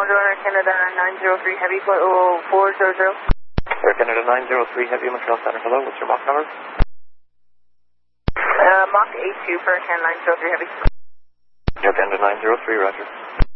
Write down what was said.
Air Canada 903 Heavy, 400. Air Canada 903 Heavy, Montreal Center. Hello, what's your Mach number? Mach 82 for Air Canada 903 Heavy. Air Canada 903, roger.